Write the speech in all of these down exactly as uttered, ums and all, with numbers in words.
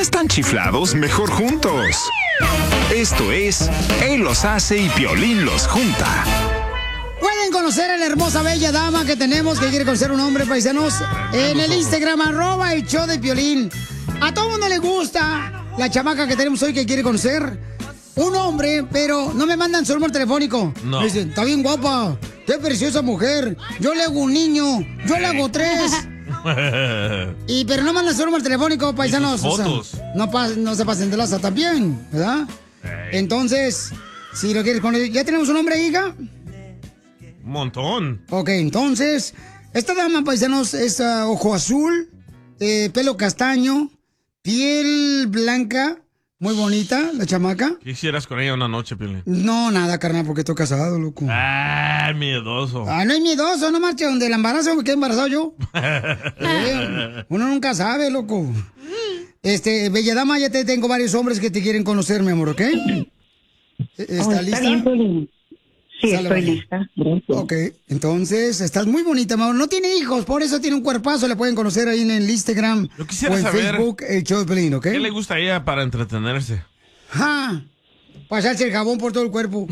están chiflados, mejor juntos. Esto es Él los hace y Piolín los junta. Pueden conocer a la hermosa, bella dama que tenemos, que quiere conocer un hombre, paisanos, en el Instagram, arroba el show de Piolín. A todo mundo le gusta la chamaca que tenemos hoy que quiere conocer un hombre, pero no me mandan su número telefónico. No. Me dicen, está bien guapa, qué preciosa mujer, yo le hago un niño, yo le hago tres. Y pero no mandan su número telefónico, paisanos. Y sus fotos. O sea, no, pas, no se pasen de laza también, ¿verdad? Hey. Entonces, si lo quieres conocer, ¿ya tenemos un hombre, hija? Un montón. Ok, entonces, esta dama, paisanos, es uh, ojo azul, eh, pelo castaño, piel blanca, muy bonita, la chamaca. ¿Qué hicieras con ella una noche, Piolín? No, nada, carnal, porque estoy casado, loco. Ah, miedoso. Ah, no es miedoso, no marche, donde el embarazo me quedé embarazado yo. Eh, uno nunca sabe, loco. Este, bella dama, ya te tengo varios hombres que te quieren conocer, mi amor, ¿ok? ¿Está oh, lista? Está bien, Piolín. Sí, Sale, estoy vale. lista. Gracias. Ok, entonces estás muy bonita, mi amor. No tiene hijos, por eso tiene un cuerpazo. Le pueden conocer ahí en el Instagram Yo quisiera o en saber Facebook, el show de Piolín, ¿ok? ¿Qué le gusta a ella para entretenerse? ¡Ja! Pasarse el jabón por todo el cuerpo.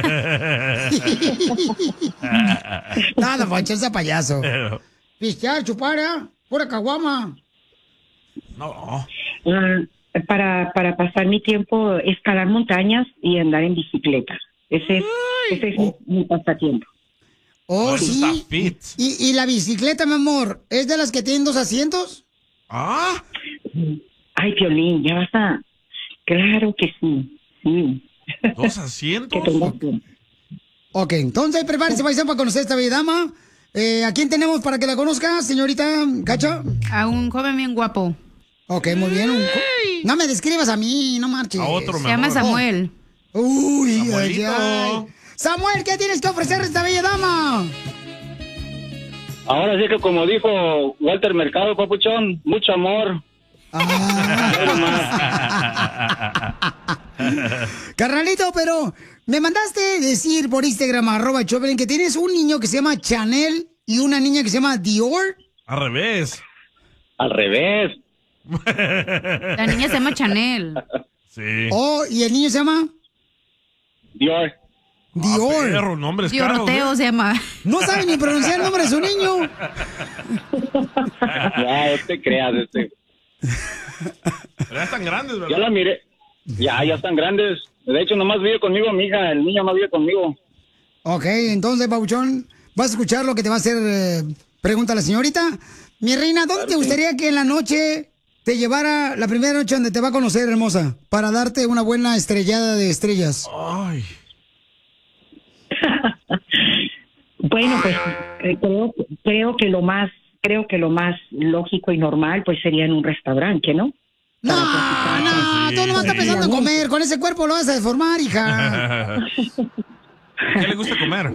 Nada, Pancho, ese payaso. Pistear, chupar, ¿eh? Pura caguama. No. Uh, para, para pasar mi tiempo, escalar montañas y andar en bicicleta. Ese es, ese es mi, mi pasatiempo. Oh, Oh, eso sí. está fit. ¿Y, y la bicicleta, mi amor, es de las que tienen dos asientos? Ah, Ay, Piolín, ya vas a... Claro que sí, sí. dos Que asientos. tengas tiempo. Ok, entonces prepárese, paisano, para conocer a esta bella dama. Eh, ¿A quién tenemos para que la conozca, señorita Cacha? A un joven bien guapo. Ok, muy bien. Un... No me describas a mí, no marches. A otro Se mejor. llama Samuel. Uy, ay, Samuelito. ay. Samuel, ¿qué tienes que ofrecer a esta bella dama? Ahora sí que como dijo Walter Mercado, papuchón, mucho amor. Carnalito, pero me mandaste decir por Instagram, arroba Choplin, que tienes un niño que se llama Chanel y una niña que se llama Dior. Al revés. Al revés. La niña se llama Chanel. Sí. Oh, y el niño se llama Dior. Dior. Ah, perro, nombres caros, Dioroteo ¿eh? se llama. No sabe ni pronunciar el nombre de su niño. Ya, no te creas, este. Pero ya están grandes, Ya ¿verdad? la miré. Ya, ya están grandes. De hecho, nomás vive conmigo mi hija. El niño no vive conmigo. Ok, entonces, Pabuchón, vas a escuchar lo que te va a hacer eh, pregunta la señorita. Mi reina, ¿dónde te gustaría que en la noche te llevara la primera noche donde te va a conocer, hermosa? Para darte una buena estrellada de estrellas. Ay. Bueno, pues eh, creo, creo que lo más creo que lo más lógico y normal pues sería en un restaurante, ¿no? No, no, sí, tú nomás estás sí. pensando en comer. Con ese cuerpo lo vas a deformar, hija. ¿Qué le gusta comer?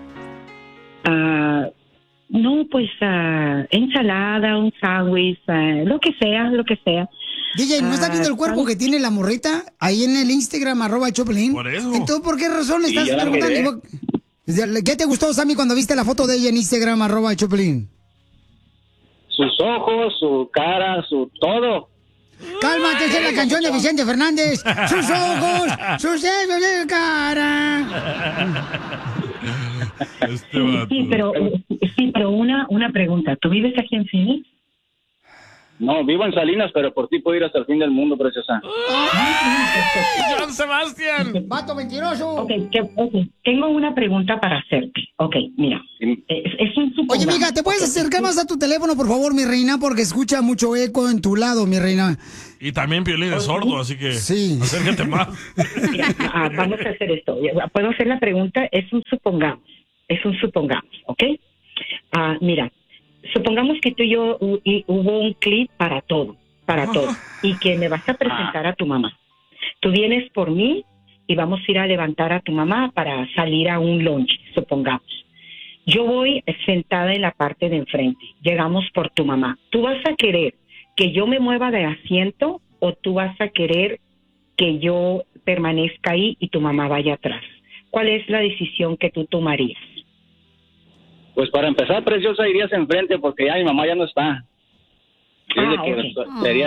Ah, no, pues ah, ensalada, un sándwich, ah, lo que sea, lo que sea. D J, ¿no estás viendo el cuerpo que tiene la morrita ahí en el Instagram, arroba Choplin? Por eso. Entonces, ¿por qué razón le Sí, estás ya la preguntando? ¿Qué te gustó, Sammy, cuando viste la foto de ella en Instagram, arroba Choplin? Sus ojos, su cara, su todo. Cálmate, esa es la canción de Vicente Fernández. Sus ojos, sus dedos de cara. Este vato. Sí, pero sí, pero una una pregunta. ¿Tú vives aquí en Phoenix? No, vivo en Salinas, pero por ti puedo ir hasta el fin del mundo, preciosa. ¡John Sebastián! Vato mentiroso. Ok, que- ok, tengo una pregunta para hacerte. Ok, mira, Sí. es, es un Oye, supongamos. amiga, ¿te puedes acercar más a tu teléfono, por favor, mi reina? Porque escucha mucho eco en tu lado, mi reina. Y también Piolín es sordo, así que Sí. acércate más. Mira, ah, vamos a hacer esto. Puedo hacer la pregunta, es un supongamos, es un supongamos, ¿ok? Ah, mira, supongamos que tú y yo hu- y hubo un clip para todo, para todo, y que me vas a presentar a tu mamá. Tú vienes por mí y vamos a ir a levantar a tu mamá para salir a un lunch, supongamos. Yo voy sentada en la parte de enfrente, llegamos por tu mamá. ¿Tú vas a querer que yo me mueva de asiento o tú vas a querer que yo permanezca ahí y tu mamá vaya atrás? ¿Cuál es la decisión que tú tomarías? Pues para empezar, preciosa, irías enfrente porque ya mi mamá ya no está. Ah, Dice que ok. sería,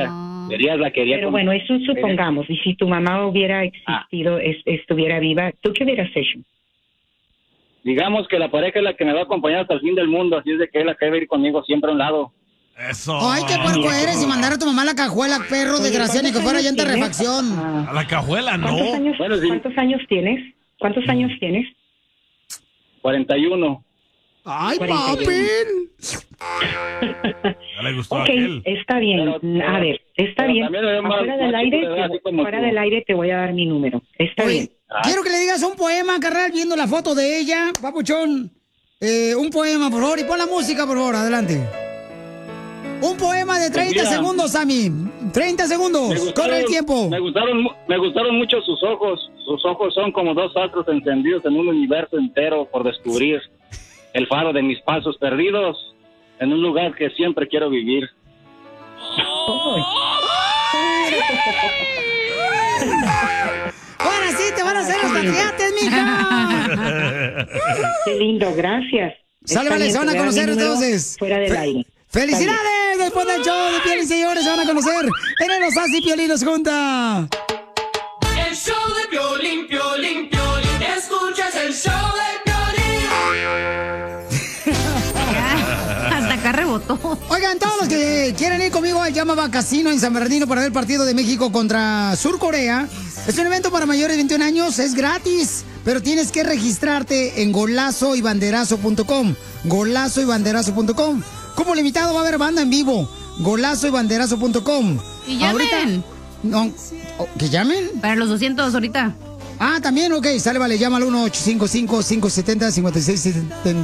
Quería, la quería. Pero con- bueno, eso supongamos. Y si tu mamá hubiera existido, es- estuviera viva, ¿tú qué hubieras hecho? Digamos que la pareja es la que me va a acompañar hasta el fin del mundo, así es de que es la que debe ir conmigo siempre a un lado. Eso. Ay, qué puerco eres y mandar a tu mamá a la cajuela, perro desgraciado, ni que fuera llanta de refacción. A la cajuela, no. ¿Cuántos años, Bueno, sí. ¿cuántos años tienes? ¿Cuántos años tienes? cuarenta y uno. Ay, cuarenta y uno. papi. Ya le gustó a Ok, aquel. está bien. Pero- pero- a ver, está pero bien. también es más- Fuera del más aire, chico de edad, te- así como fuera tú. del aire te voy a dar mi número. Está bien. Oye, quiero que le digas un poema, carnal, viendo la foto de ella, papuchón. Eh, un poema, por favor, y pon la música, por favor, adelante. Un poema de treinta Mira. segundos, Sammy. treinta segundos, Me corre el tiempo. Me gustaron, mu- me gustaron mucho sus ojos. Sus ojos son como dos astros encendidos en un universo entero por descubrir. El faro de mis pasos perdidos en un lugar que siempre quiero vivir. Ahora sí te van a hacer los tatuajes, mija. Qué lindo, gracias. Sale, Está vale, bien, se van a te voy dar mi conocer número entonces. Fuera del Fe- aire. ¡Felicidades! Después del show de Piolín, señores, se van a conocer. En Los Así Piolín nos junta. El show de Piolín, Piolín, Piolín. Escuchas el show de Piolín. Hasta acá rebotó. Oigan, todos los que quieren ir conmigo al Llamaba Casino en San Bernardino para ver el partido de México contra Sur Corea. Es un evento para mayores de veintiún años, es gratis, pero tienes que registrarte en golazo y banderazo punto com. golazo y banderazo punto com. Como limitado va a haber banda en vivo. golazo y banderazo punto com. Y llamen. No, oh, ¿que llamen? Para los doscientos ahorita. Ah, también, ok, sale, vale, llama al uno ocho cinco cinco, cinco siete cero, cinco seis siete